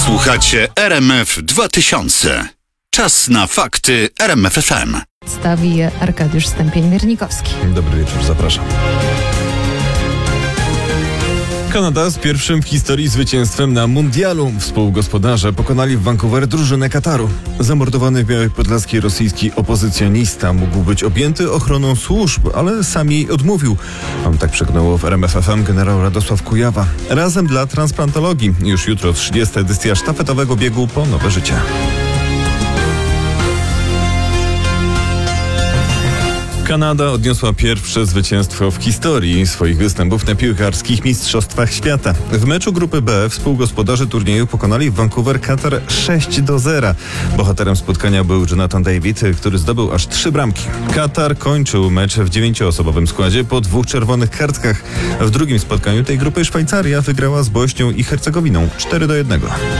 Słuchacie RMF 2000. Czas na fakty RMF FM. Stawi Arkadiusz Stępień-Miernikowski. Dobry wieczór, zapraszam. Kanada z pierwszym w historii zwycięstwem na mundialu. Współgospodarze pokonali w Vancouver drużynę Kataru. Zamordowany w Białej Podlaskiej rosyjski opozycjonista mógł być objęty ochroną służb, ale sam jej odmówił. Tak przekonał w RMF FM generał Radosław Kujawa. Razem dla transplantologii. Już jutro 30. edycja sztafetowego biegu po nowe życie. Kanada odniosła pierwsze zwycięstwo w historii swoich występów na piłkarskich mistrzostwach świata. W meczu grupy B współgospodarze turnieju pokonali w Vancouver Katar 6-0. Bohaterem spotkania był Jonathan David, który zdobył aż 3 bramki. Katar kończył mecz w 9-osobowym składzie po 2 czerwonych kartkach. W drugim spotkaniu tej grupy Szwajcaria wygrała z Bośnią i Hercegowiną 4-1.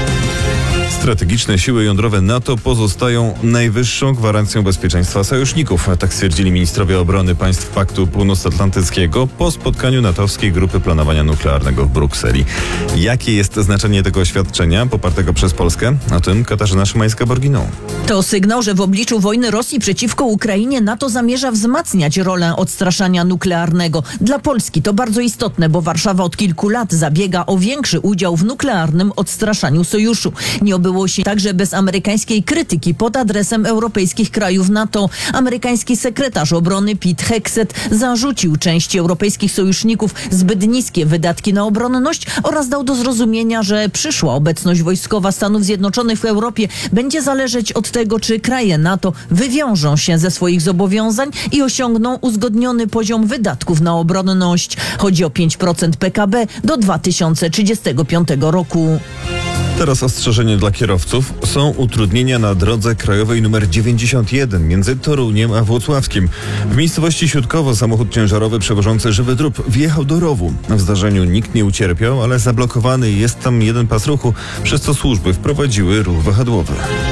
Strategiczne siły jądrowe NATO pozostają najwyższą gwarancją bezpieczeństwa sojuszników. Tak stwierdzili ministrowie obrony państw Paktu Północnoatlantyckiego po spotkaniu natowskiej grupy planowania nuklearnego w Brukseli. Jakie jest znaczenie tego oświadczenia popartego przez Polskę? O tym Katarzyna Szymańska-Borginą. To sygnał, że w obliczu wojny Rosji przeciwko Ukrainie NATO zamierza wzmacniać rolę odstraszania nuklearnego. Dla Polski to bardzo istotne, bo Warszawa od kilku lat zabiega o większy udział w nuklearnym odstraszaniu sojuszu. Nie obyło się także bez amerykańskiej krytyki pod adresem europejskich krajów NATO. Amerykański sekretarz obrony Pete Hegseth zarzucił części europejskich sojuszników zbyt niskie wydatki na obronność oraz dał do zrozumienia, że przyszła obecność wojskowa Stanów Zjednoczonych w Europie będzie zależeć od tego, czy kraje NATO wywiążą się ze swoich zobowiązań i osiągną uzgodniony poziom wydatków na obronność. Chodzi o 5% PKB do 2035 roku. Teraz ostrzeżenie dla kierowców. Są utrudnienia na drodze krajowej nr 91 między Toruniem a Włocławskiem. W miejscowości Siutkowo samochód ciężarowy przewożący żywy drób wjechał do rowu. W zdarzeniu nikt nie ucierpiał, ale zablokowany jest tam jeden pas ruchu, przez co służby wprowadziły ruch wahadłowy.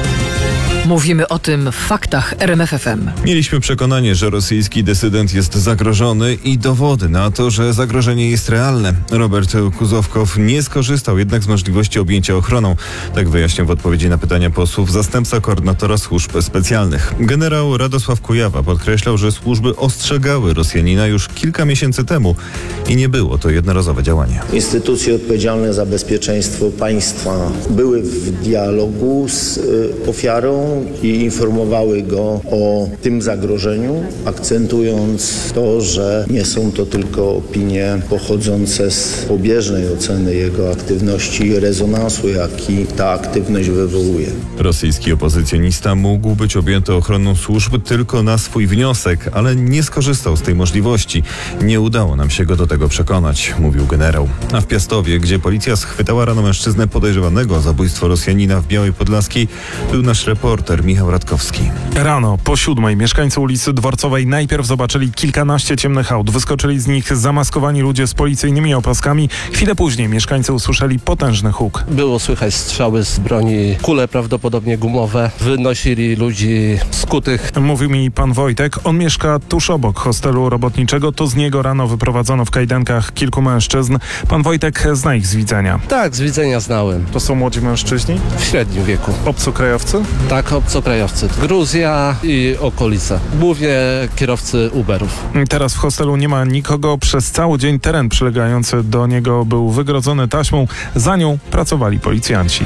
Mówimy o tym w faktach RMF FM. Mieliśmy przekonanie, że rosyjski dysydent jest zagrożony i dowody na to, że zagrożenie jest realne. Robert Kuzowkow nie skorzystał jednak z możliwości objęcia ochroną. Tak wyjaśniał w odpowiedzi na pytania posłów zastępca koordynatora służb specjalnych. Generał Radosław Kujawa podkreślał, że służby ostrzegały Rosjanina już kilka miesięcy temu i nie było to jednorazowe działanie. Instytucje odpowiedzialne za bezpieczeństwo państwa były w dialogu z ofiarą i informowały go o tym zagrożeniu, akcentując to, że nie są to tylko opinie pochodzące z pobieżnej oceny jego aktywności i rezonansu, jaki ta aktywność wywołuje. Rosyjski opozycjonista mógł być objęty ochroną służb tylko na swój wniosek, ale nie skorzystał z tej możliwości. Nie udało nam się go do tego przekonać, mówił generał. A w Piastowie, gdzie policja schwytała rano mężczyznę podejrzewanego o zabójstwo Rosjanina w Białej Podlaskiej, był nasz reporter Michał Radkowski. Rano po 7:00 mieszkańcy ulicy Dworcowej najpierw zobaczyli kilkanaście ciemnych aut. Wyskoczyli z nich zamaskowani ludzie z policyjnymi opaskami. Chwilę później mieszkańcy usłyszeli potężny huk. Było słychać strzały z broni, kule prawdopodobnie gumowe. Wynosili ludzi skutych. Mówił mi pan Wojtek. On mieszka tuż obok hostelu robotniczego. To z niego rano wyprowadzono w kajdankach kilku mężczyzn. Pan Wojtek zna ich z widzenia. Tak, z widzenia znałem. To są młodzi mężczyźni? W średnim wieku. Obcokrajowcy? Tak, obcokrajowcy. Gruzja i okolice. Głównie kierowcy Uberów. Teraz w hostelu nie ma nikogo. Przez cały dzień teren przylegający do niego był wygrodzony taśmą. Za nią pracowali policjanci.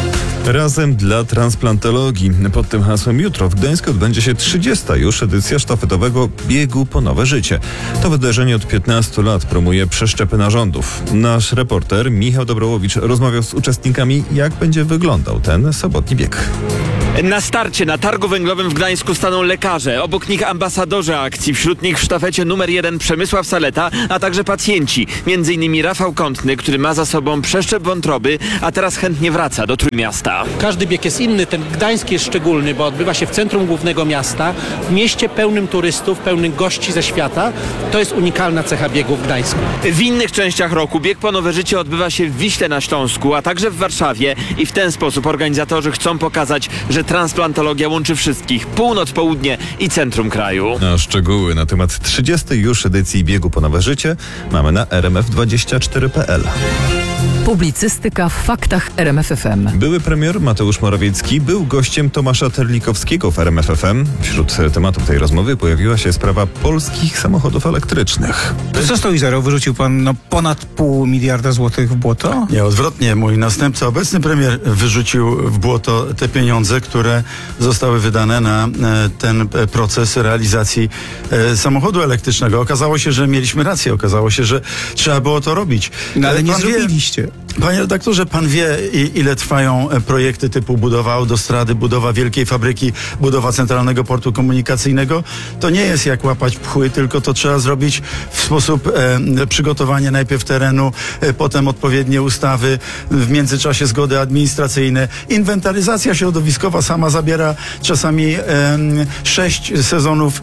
Razem dla transplantologii. Pod tym hasłem jutro w Gdańsku odbędzie się 30. już edycja sztafetowego biegu po nowe życie. To wydarzenie od 15 lat promuje przeszczepy narządów. Nasz reporter Michał Dobrołowicz rozmawiał z uczestnikami, jak będzie wyglądał ten sobotni bieg. Na starcie na targu węglowym w Gdańsku staną lekarze, obok nich ambasadorzy akcji, wśród nich w sztafecie numer 1 Przemysław Saleta, a także pacjenci, m.in. Rafał Kątny, który ma za sobą przeszczep wątroby, a teraz chętnie wraca do Trójmiasta. Każdy bieg jest inny, ten gdański jest szczególny, bo odbywa się w centrum głównego miasta, w mieście pełnym turystów, pełnym gości ze świata. To jest unikalna cecha biegu w Gdańsku. W innych częściach roku bieg po nowe życie odbywa się w Wiśle na Śląsku, a także w Warszawie i w ten sposób organizatorzy chcą pokazać, że transplantologia łączy wszystkich, północ, południe i centrum kraju. A szczegóły na temat 30. już edycji biegu po nowe życie mamy na rmf24.pl. Publicystyka w faktach RMFFM. Były premier Mateusz Morawiecki był gościem Tomasza Terlikowskiego w RMFFM. Wśród tematów tej rozmowy pojawiła się sprawa polskich samochodów elektrycznych. Co z tą Izerą? Wyrzucił pan ponad $0,5 miliarda złotych w błoto? Nie, odwrotnie. Mój następca, obecny premier, wyrzucił w błoto te pieniądze, które zostały wydane na ten proces realizacji samochodu elektrycznego. Okazało się, że mieliśmy rację. Okazało się, że trzeba było to robić. No ale nie zrobiliście. Panie redaktorze, pan wie, ile trwają projekty typu budowa autostrady, budowa wielkiej fabryki, budowa centralnego portu komunikacyjnego. To nie jest jak łapać pchły, tylko to trzeba zrobić w sposób przygotowania najpierw terenu, potem odpowiednie ustawy, w międzyczasie zgody administracyjne. Inwentaryzacja środowiskowa sama zabiera czasami 6 sezonów,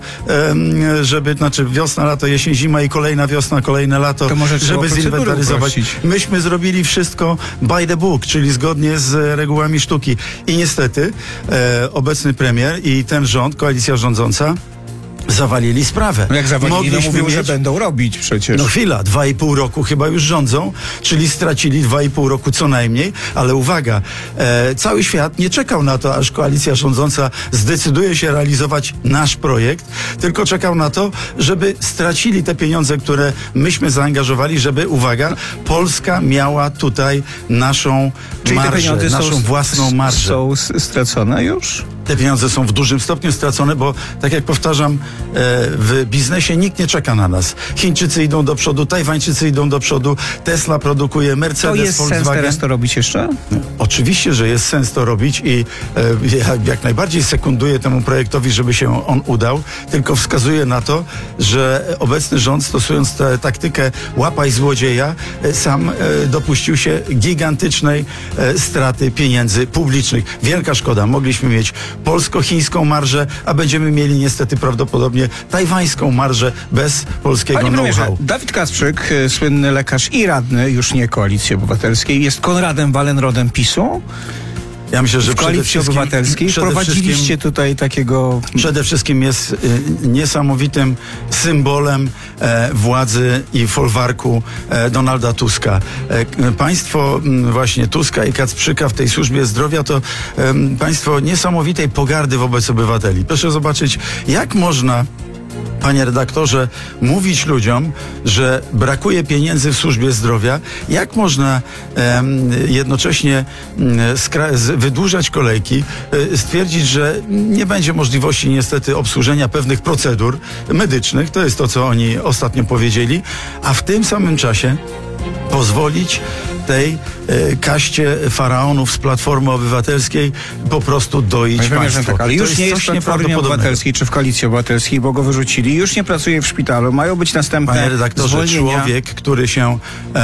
znaczy wiosna, lato, jesień, zima i kolejna wiosna, kolejne lato, to może żeby zinwentaryzować. uprościć. Myśmy zrobili wszystko by the book, czyli zgodnie z regułami sztuki. I niestety obecny premier i ten rząd, koalicja rządząca, zawalili sprawę. No jak zawalili, no mówią, mieć... że będą robić przecież. No chwila, 2,5 roku chyba już rządzą, czyli stracili 2,5 roku co najmniej, ale uwaga, cały świat nie czekał na to, aż koalicja rządząca zdecyduje się realizować nasz projekt, tylko czekał na to, żeby stracili te pieniądze, które myśmy zaangażowali, żeby, uwaga, Polska miała tutaj naszą marżę, naszą własną marżę. Są stracone już? Te pieniądze są w dużym stopniu stracone, bo tak jak powtarzam, w biznesie nikt nie czeka na nas. Chińczycy idą do przodu, Tajwańczycy idą do przodu, Tesla produkuje, Mercedes, to jest Volkswagen. sens teraz to robić jeszcze? Oczywiście, że jest sens to robić i ja jak najbardziej sekunduję temu projektowi, żeby się on udał, tylko wskazuję na to, że obecny rząd, stosując tę taktykę łapaj złodzieja, sam dopuścił się gigantycznej straty pieniędzy publicznych. Wielka szkoda. Mogliśmy mieć polsko-chińską marżę, a będziemy mieli niestety prawdopodobnie tajwańską marżę bez polskiego know-how. Dawid Kasprzyk, słynny lekarz i radny, już nie Koalicji Obywatelskiej, jest Konradem Wallenrodem PiS-u. Ja myślę, że w Koalicji Obywatelskiej prowadziliście tutaj takiego... Przede wszystkim jest niesamowitym symbolem władzy i folwarku Donalda Tuska. Państwo właśnie Tuska i Kacprzyka w tej służbie zdrowia to państwo niesamowitej pogardy wobec obywateli. Proszę zobaczyć, jak można, panie redaktorze, mówić ludziom, że brakuje pieniędzy w służbie zdrowia, jak można jednocześnie wydłużać kolejki, stwierdzić, że nie będzie możliwości niestety obsłużenia pewnych procedur medycznych, to jest to, co oni ostatnio powiedzieli, a w tym samym czasie pozwolić tej kaście faraonów z Platformy Obywatelskiej po prostu doić państwo. Tak, ale już nie jest w Platformie Obywatelskiej czy w Koalicji Obywatelskiej, bo go wyrzucili, już nie pracuje w szpitalu, mają być następne Panie redaktorze, zwolnienia. człowiek, który się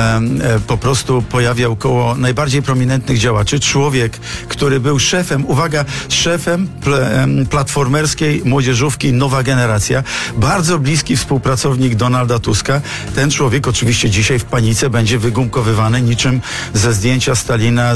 po prostu pojawiał koło najbardziej prominentnych działaczy, człowiek, który był szefem, uwaga, szefem platformerskiej młodzieżówki Nowa Generacja, bardzo bliski współpracownik Donalda Tuska, ten człowiek oczywiście dzisiaj w panice będzie wygumkowywany niczym ze zdjęcia Stalina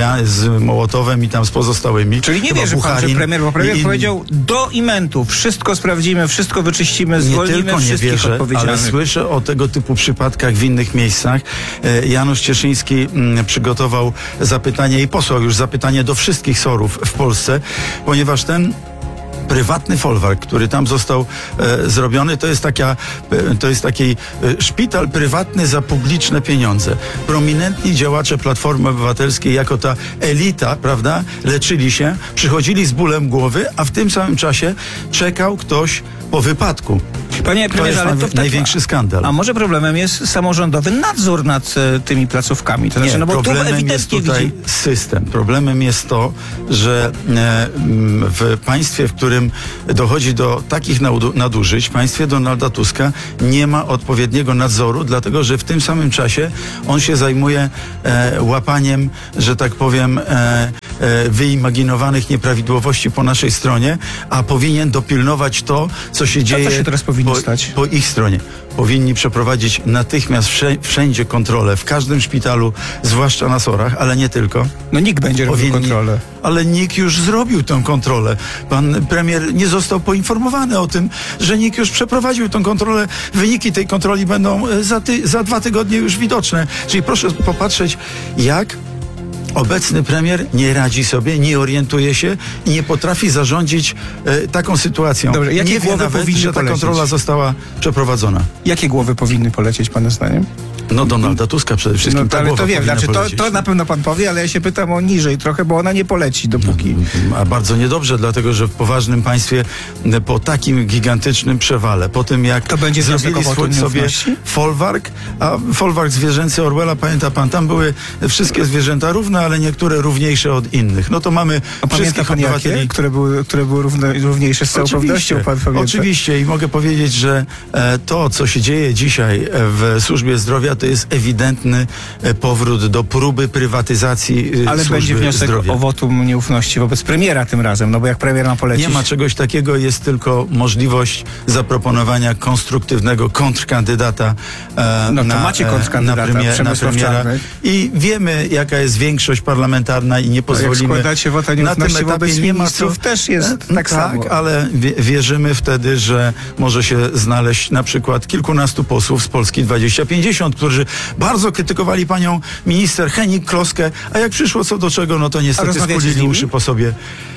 z Mołotowem i tam z pozostałymi. Czyli nie wierzy pan, że premier powiedział do imentu, wszystko sprawdzimy, wszystko wyczyścimy, zwolnimy wszystkich wierzę, odpowiedzialnych. ale słyszę o tego typu przypadkach w innych miejscach. Janusz Cieszyński przygotował zapytanie i posłał już zapytanie do wszystkich SOR-ów w Polsce, ponieważ ten prywatny folwark, który tam został zrobiony, to jest taki szpital prywatny za publiczne pieniądze. Prominentni działacze Platformy Obywatelskiej jako ta elita, prawda, leczyli się, przychodzili z bólem głowy, a w tym samym czasie czekał ktoś po wypadku. Panie premierze, to jest największy skandal. A może problemem jest samorządowy nadzór nad tymi placówkami? To nie, znaczy, no bo problemem jest tutaj system. Problemem jest to, że w państwie, w którym dochodzi do takich nadużyć, państwie Donalda Tuska, nie ma odpowiedniego nadzoru, dlatego że w tym samym czasie on się zajmuje łapaniem, że tak powiem, wyimaginowanych nieprawidłowości po naszej stronie, a powinien dopilnować to, co się dzieje co się teraz powinno stać? Po ich stronie. Powinni przeprowadzić natychmiast wszędzie kontrolę, w każdym szpitalu, zwłaszcza na SOR-ach, ale nie tylko. No nikt będzie robił kontrolę. Ale NIK już zrobił tę kontrolę. Pan premier nie został poinformowany o tym, że NIK już przeprowadził tę kontrolę. Wyniki tej kontroli będą za 2 tygodnie już widoczne. Czyli proszę popatrzeć, jak obecny premier nie radzi sobie, nie orientuje się i nie potrafi zarządzić taką sytuacją. Dobrze, jakie nie wie głowy nawet, powinny że ta polecieć? kontrola została przeprowadzona. Jakie głowy powinny polecieć, pana zdaniem? No Donalda Tuska przede wszystkim. No, ta ale głowa to wiem, powinna znaczy polecieć. to na pewno pan powie, ale ja się pytam o niżej trochę, bo ona nie poleci dopóki. A bardzo niedobrze, dlatego że w poważnym państwie po takim gigantycznym przewale, po tym jak To będzie zrobili wniosek o wotum sobie nieufności? folwark, a folwark zwierzęcy Orwella, pamięta pan, tam były wszystkie zwierzęta równe, ale niektóre równiejsze od innych. No to mamy A pamięta wszystkich pan obywateli. jakie? Które były równiejsze z całą pewnością, pan pamięta? Oczywiście i mogę powiedzieć, że to, co się dzieje dzisiaj w służbie zdrowia, to jest ewidentny powrót do próby prywatyzacji Ale służby będzie wniosek zdrowia. o wotum nieufności wobec premiera tym razem, no bo jak premier ma polecić... Nie ma czegoś takiego, jest tylko możliwość zaproponowania konstruktywnego kontrkandydata No to macie kontrkandydata, Przemysław Czarnek. I wiemy, jaka jest większość parlamentarna i nie Jak pozwolimy... składacie wota na tym nieufności wobec etapie nie ma ministrów, co... też jest tak samo. Tak, ale wierzymy wtedy, że może się znaleźć na przykład kilkunastu posłów z Polski 2050, którzy bardzo krytykowali panią minister Hennig-Kloskę, a jak przyszło co do czego, no to niestety rozmawiacie z skulili nimi? uszy po sobie.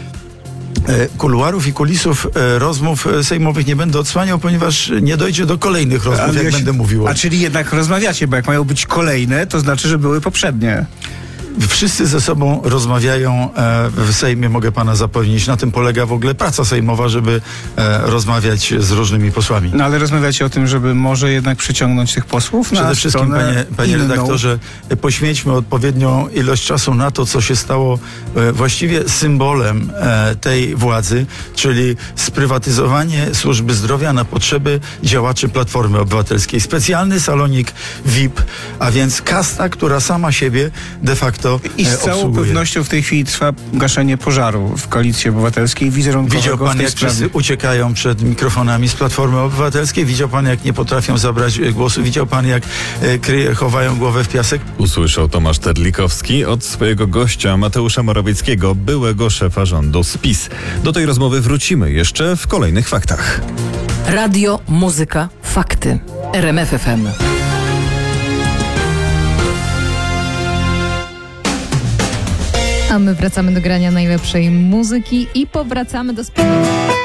Kuluarów i kulisów rozmów sejmowych nie będę odsłaniał, ponieważ nie dojdzie do kolejnych rozmów, Ale jak będę mówił. A czyli jednak rozmawiacie, bo jak mają być kolejne, to znaczy, że były poprzednie. Wszyscy ze sobą rozmawiają w Sejmie, mogę pana zapewnić. Na tym polega w ogóle praca sejmowa, żeby rozmawiać z różnymi posłami. No ale rozmawiacie o tym, żeby może jednak przyciągnąć tych posłów na Przede wszystkim, stronę panie inną. redaktorze, poświęćmy odpowiednią ilość czasu na to, co się stało właściwie symbolem tej władzy, czyli sprywatyzowanie służby zdrowia na potrzeby działaczy Platformy Obywatelskiej. Specjalny salonik VIP, a więc kasta, która sama siebie de facto I z całą obsługuje. pewnością w tej chwili trwa gaszenie pożaru w Koalicji Obywatelskiej, wizerunkowego Widział pan, w tej jak sprawie. wszyscy uciekają przed mikrofonami z Platformy Obywatelskiej? Widział pan, jak nie potrafią zabrać głosu? Widział pan, jak chowają głowę w piasek? Usłyszał Tomasz Terlikowski od swojego gościa Mateusza Morawieckiego, byłego szefa rządu z PiS. Do tej rozmowy wrócimy jeszcze w kolejnych faktach. Radio, muzyka, fakty. RMF FM. A my wracamy do grania najlepszej muzyki i powracamy do spełnienia.